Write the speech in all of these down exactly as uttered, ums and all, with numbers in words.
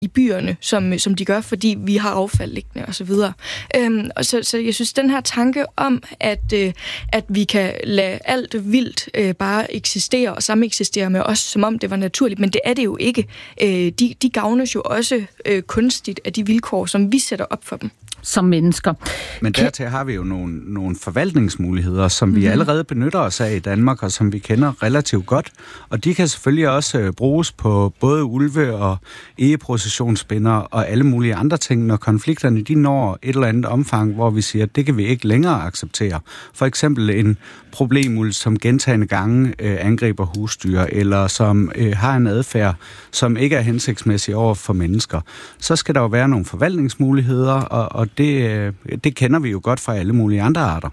i byerne, som, som de gør, fordi vi har affald liggende og så videre. Øhm, og så, så jeg synes, den her tanke om, at, øh, at vi kan lade alt vildt øh, bare eksistere og sameksistere med os, som om det var naturligt, men det er det jo ikke. Øh, de, de gavnes jo også øh, kunstigt af de vilkår, som vi sætter op for dem. Som mennesker. Men dertil har vi jo nogle, nogle forvaltningsmuligheder, som vi allerede benytter os af i Danmark, og som vi kender relativt godt. Og de kan selvfølgelig også øh, bruges på både ulve og egeprocessionsspindere og alle mulige andre ting, når konflikterne de når et eller andet omfang, hvor vi siger, at det kan vi ikke længere acceptere. For eksempel en problemulv, som gentagne gange øh, angriber husdyr, eller som øh, har en adfærd, som ikke er hensigtsmæssig over for mennesker. Så skal der jo være nogle forvaltningsmuligheder, og, og det, øh, det kender vi jo godt fra alle mulige andre arter.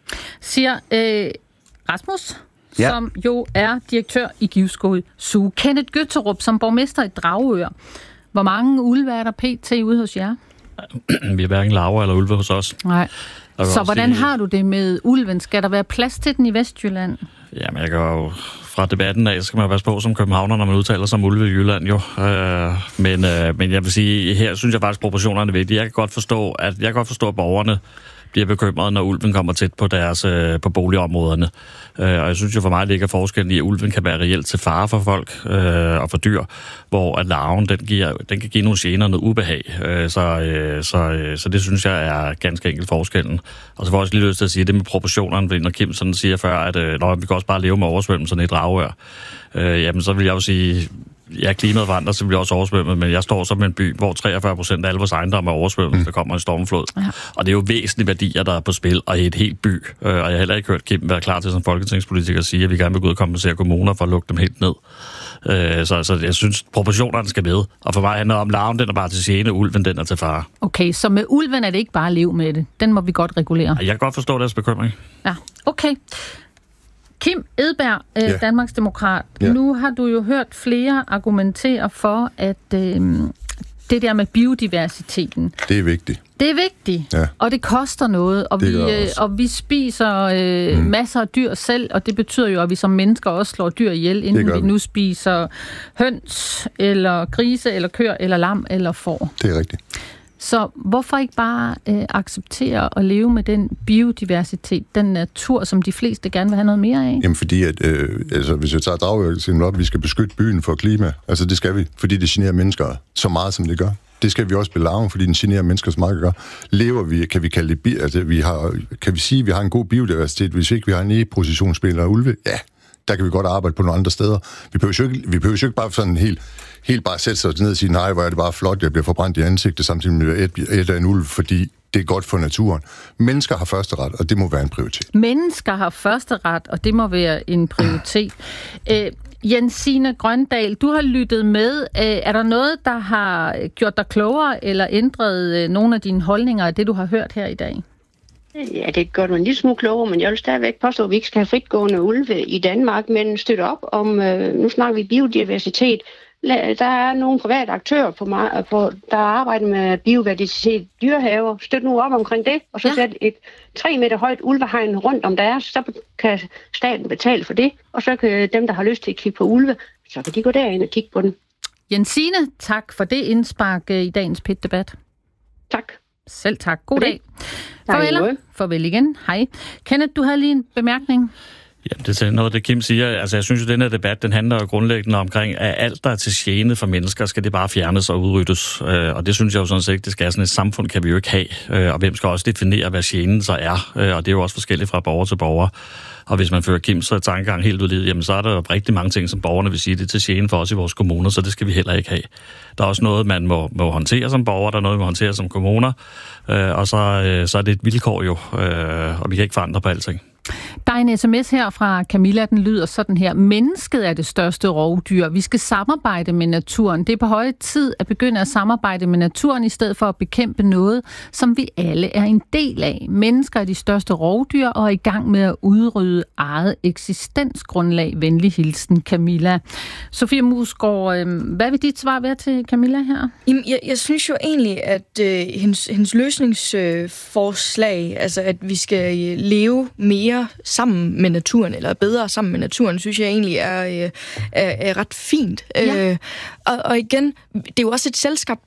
Siger øh, Rasmus, ja. som jo er direktør i Givskov Zoo. Kenneth Gøtterup, som borgmester i Dragør. Hvor mange ulve er der pt. Ude hos jer? Vi er hverken larver eller ulve hos os. Nej. Så hvordan sige, har du det med ulven? Skal der være plads til den i Vestjylland? Jamen, jeg går jo fra debatten af, så skal man jo passe på som københavner, når man udtaler sig om ulve i Jylland, jo. Øh, men, øh, men jeg vil sige, her synes jeg faktisk, proportionerne er vigtige. Jeg kan godt forstå, at, jeg kan godt forstå, at borgerne bliver bekymrede, når ulven kommer tæt på deres øh, på boligområderne. Øh, og jeg synes jo for mig ligger forskellen i, at ulven kan være reelt til fare for folk øh, og for dyr, hvor at larven, den, giver, den kan give nogle gener, noget ubehag. Øh, så, øh, så, øh, så det synes jeg er ganske enkelt forskellen. Og så får jeg også lige lyst til at sige, det med proportionerne, når Kim sådan siger før, at øh, når vi kan også bare leve med oversvømmelserne i Dragør, øh, jamen så vil jeg jo sige, ja, klimaet forandrer, så bliver også oversvømmet, men jeg står som en by, hvor treogfyrre procent af alle vores ejendomme er oversvømmet, mm. der kommer en stormflod. Ja. Og det er jo væsentlige værdier, der er på spil, og i et helt by. Og jeg har heller ikke hørt Kim være klar til som folketingspolitiker at sige, at vi gerne vil gå ud og kompensere kommuner for at lukke dem helt ned. Så, så jeg synes, proportionerne skal med. Og for mig handler det om, larven, den er bare til gene, ulven, den er til fare. Okay, så med ulven er det ikke bare at leve med det. Den må vi godt regulere. Jeg kan godt forstå deres bekymring. Ja, okay. Kim Edberg, øh, ja. Danmarksdemokrat. Ja. Nu har du jo hørt flere argumentere for, at øh, det der med biodiversiteten... Det er vigtigt. Det er vigtigt, ja. Og det koster noget, og, vi, øh, og vi spiser øh, mm. masser af dyr selv, og det betyder jo, at vi som mennesker også slår dyr ihjel, inden vi, vi nu spiser høns, eller grise, eller køer, eller lam, eller får. Det er rigtigt. Så hvorfor ikke bare øh, acceptere at leve med den biodiversitet, den natur, som de fleste gerne vil have noget mere af? Jamen fordi, at, øh, altså, hvis jeg tager Dragør op, vi skal beskytte byen for klima. Altså det skal vi, fordi det generer mennesker så meget, som det gør. Det skal vi også belave, fordi den generer mennesker så meget, det gør. Lever vi, kan vi kalde det, bi- altså, vi har, kan vi sige, at vi har en god biodiversitet, hvis ikke vi har en e-processionsspiller og ulve? Ja, der kan vi godt arbejde på nogle andre steder. Vi behøver jo ikke, vi behøver jo ikke bare sådan helt, helt bare sætte sig ned og sige, nej, hvor er det bare flot, jeg bliver forbrændt i ansigtet, samtidig med et, et af en ulv, fordi det er godt for naturen. Mennesker har første ret, og det må være en prioritet. Mennesker har første ret, og det må være en prioritet. Æ, Jensine Grøndal, du har lyttet med. Æ, er der noget, der har gjort dig klogere, eller ændret øh, nogle af dine holdninger af det, du har hørt her i dag? Ja, det gør mig en lille smule klogere, men jeg vil stadigvæk påstå, at vi ikke skal have fritgående ulve i Danmark, men støtte op om, øh, nu snakker vi biodiversitet. Der er nogle private aktører, på, på, der arbejder med biodiversitet, dyrehaver. Støt nu op omkring det, og så ja. Sæt et tre meter højt ulvehegn rundt om deres, så kan staten betale for det, og så kan dem, der har lyst til at kigge på ulve, så kan de gå derind og kigge på den. Jensine, tak for det indspark i dagens P E T-debat. Tak. Selv tak. God dag. Farvel. Farvel igen. Hej. Kenneth, du havde lige en bemærkning. Ja, det er noget af det, Kim siger. Altså, jeg synes jo, at den her debat, den handler jo grundlæggende omkring, at alt, der er til gene for mennesker, skal det bare fjernes og udryddes. Øh, og det synes jeg jo sådan set ikke, det skal. Sådan et samfund kan vi jo ikke have. Øh, og hvem skal også definere, hvad genen så er? Øh, og det er jo også forskelligt fra borger til borger. Og hvis man fører Kims tankegang helt ud i livet, jamen så er der jo rigtig mange ting, som borgerne vil sige, det er til gene for os i vores kommuner, så det skal vi heller ikke have. Der er også noget, man må, må håndtere som borger, der er noget, man må håndtere som kommuner, øh, og så, øh, så er det et vilkår jo, øh, og vi kan ikke forandre på alting. Der er en sms her fra Camilla, den lyder sådan her. Mennesket er det største rovdyr. Vi skal samarbejde med naturen. Det er på høje tid at begynde at samarbejde med naturen, i stedet for at bekæmpe noget, som vi alle er en del af. Mennesker er de største rovdyr og er i gang med at udrydde eget eksistensgrundlag. Venlig hilsen, Camilla. Sofie Musgaard, hvad vil dit svar være til Camilla her? Jamen, jeg, jeg synes jo egentlig, at øh, hendes, hendes løsningsforslag, øh, altså at vi skal leve mere sammen med naturen, eller bedre sammen med naturen, synes jeg egentlig er, er, er ret fint. Ja. Øh, og, og igen, det er jo også et selvskabt